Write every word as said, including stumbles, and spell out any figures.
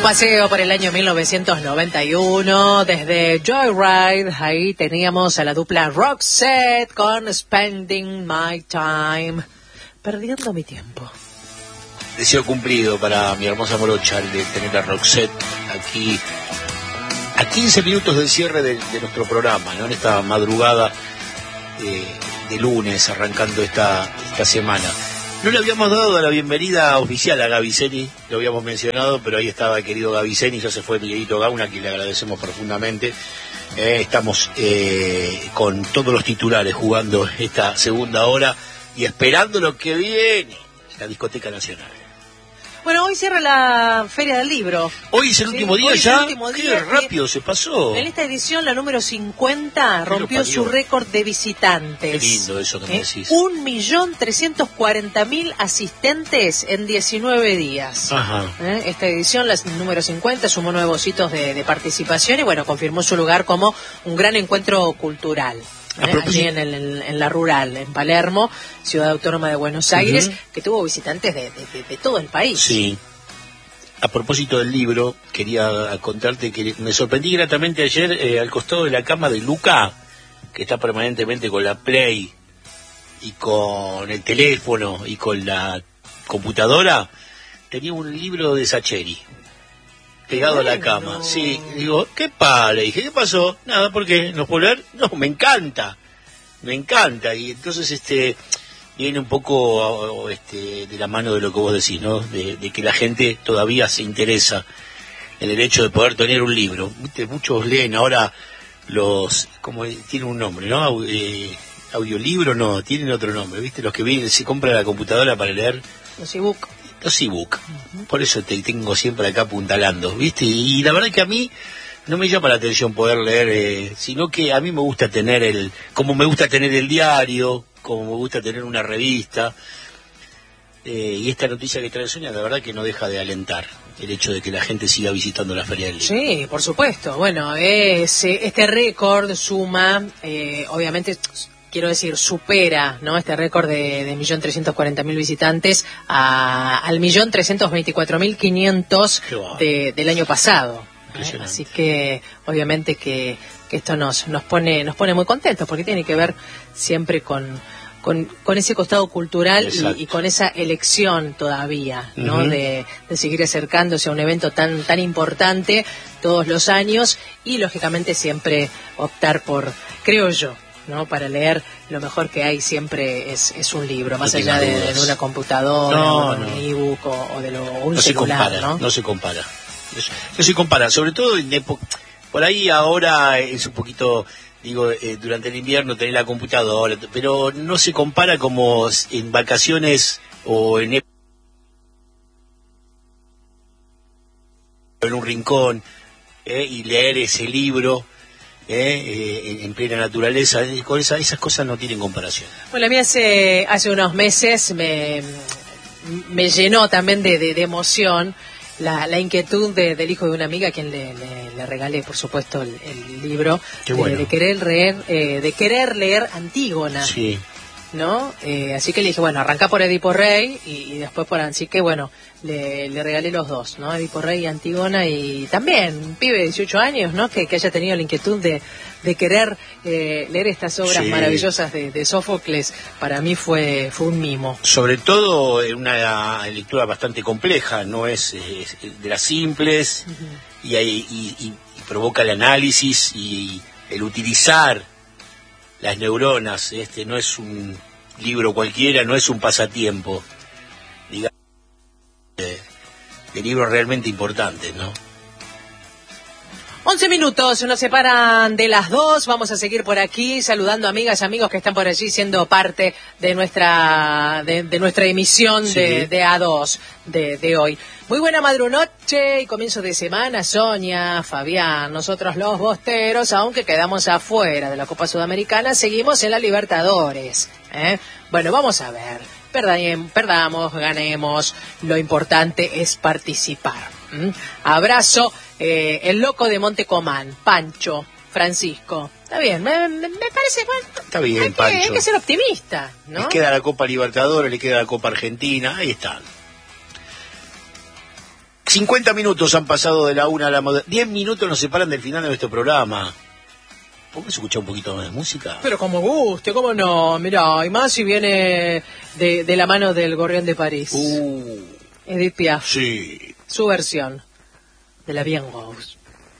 paseo por el año mil novecientos noventa y uno, desde Joyride, ahí teníamos a la dupla Roxette con Spending My Time, perdiendo mi tiempo. Deseo cumplido para mi hermosa morocha el de tener a Roxette aquí a quince minutos del cierre de, de nuestro programa, ¿no? En esta madrugada eh, de lunes, arrancando esta, esta semana. No le habíamos dado la bienvenida oficial a Gaviceni, lo habíamos mencionado, pero ahí estaba el querido Gaviceni, ya se fue Miguelito Gauna, a quien le agradecemos profundamente. Eh, estamos eh, con todos los titulares jugando esta segunda hora y esperando lo que viene, la Discoteca Nacional. Bueno, hoy cierra la Feria del Libro. Hoy es el ¿Sí? último día Hoy ya. Es el último Qué día rápido que, se pasó. En esta edición, la número cincuenta, rompió su récord de visitantes. Qué lindo eso que me ¿Eh? decís. Un millón trescientos cuarenta mil asistentes en diecinueve días. Ajá. ¿Eh? Esta edición, la número cincuenta, sumó nuevos hitos de, de participación y, bueno, confirmó su lugar como un gran encuentro cultural. ¿Eh? Allí en, el, en la rural, en Palermo, ciudad autónoma de Buenos Aires, uh-huh. que tuvo visitantes de, de, de, de todo el país. Sí. A propósito del libro, quería contarte que me sorprendí gratamente ayer eh, al costado de la cama de Luca, que está permanentemente con la Play y con el teléfono y con la computadora, tenía un libro de Sacheri pegado bueno. a la cama. Sí, digo, ¿qué pa? Le dije, ¿qué pasó? Nada, ¿por qué? ¿No puedo leer? No, me encanta, me encanta. Y entonces, este... viene un poco este, de la mano de lo que vos decís, ¿no? De, de que la gente todavía se interesa en el hecho de poder tener un libro. ¿Viste? Muchos leen ahora los, como tiene un nombre, ¿no? Eh, audiolibro, no, tienen otro nombre, ¿viste? Los que vienen, se compran la computadora para leer. Los ebook. Los ebook. Uh-huh. Por eso te tengo siempre acá apuntalando, ¿viste? Y, y la verdad que a mí no me llama la atención poder leer, eh, sino que a mí me gusta tener el, como me gusta tener el diario, como me gusta tener una revista, eh, y esta noticia que trae Sonia, la verdad que no deja de alentar el hecho de que la gente siga visitando la Feria del Libro. Sí, por supuesto. Bueno, es, este récord suma, eh, obviamente, quiero decir, supera, ¿no? Este récord de, de un millón trescientos cuarenta mil visitantes a, al un millón trescientos veinticuatro mil quinientos de, del año pasado. ¿eh? Así que, obviamente que, que esto nos, nos pone, nos pone muy contentos, porque tiene que ver siempre con Con, con ese costado cultural y, y con esa elección todavía, ¿no? Uh-huh. de, de seguir acercándose a un evento tan tan importante todos los años y, lógicamente, siempre optar por, creo yo, ¿no? Para leer, lo mejor que hay siempre es, es un libro, más no allá de, de una computadora, no, o de un no. ebook o, o de lo, o un no celular, se compara, ¿no? No se compara. No se compara, sobre todo en época, por ahí ahora es un poquito... Digo, eh, durante el invierno tenés la computadora, pero no se compara como en vacaciones o en, en un rincón, eh, y leer ese libro eh, eh, en plena naturaleza. Con esa, esas cosas no tienen comparación. Bueno, a mí hace, hace unos meses me, me llenó también de, de, de emoción La, la inquietud de, del hijo de una amiga, a quien le, le, le regalé, por supuesto, el, el libro, de, bueno. de querer leer, eh, de querer leer Antígona, sí. ¿no? Eh, así que le dije, bueno, arranca por Edipo Rey y, y después por, así que bueno, le, le regalé los dos, ¿no? Edipo Rey y Antígona, y también un pibe de dieciocho años, ¿no? Que, que haya tenido la inquietud de, de querer eh, leer estas obras sí. maravillosas de, de Sófocles, para mí fue, fue un mimo. Sobre todo una lectura bastante compleja, no es, es de las simples, uh-huh. y, y, y, y provoca el análisis y el utilizar las neuronas. Este no es un libro cualquiera, no es un pasatiempo, digamos, de, de libros realmente importantes, ¿no? once minutos nos separan de las dos. Vamos a seguir por aquí saludando amigas y amigos que están por allí siendo parte de nuestra de, de nuestra emisión sí. de, de A dos de, de hoy. Muy buena madrunoche y comienzo de semana, Sonia, Fabián, nosotros los bosteros, aunque quedamos afuera de la Copa Sudamericana, seguimos en la Libertadores, ¿eh? Bueno, vamos a ver, Perdam, perdamos, ganemos, lo importante es participar. ¿Mm? Abrazo, eh, el loco de Montecomán, Pancho, Francisco. Está bien, me, me, me parece, bueno, está bien, hay Pancho. Que, hay que ser optimista, ¿no? Le queda la Copa Libertadores, le queda la Copa Argentina, ahí están. cincuenta minutos han pasado de la una a la moda. diez minutos nos separan del final de nuestro programa. ¿Podemos escuchar un poquito más de música? Pero como guste, ¿cómo no? Mirá, y más si viene de, de la mano del Gorrión de París. Uh, Edith Piaf. sí. Su versión de La Bien Rose.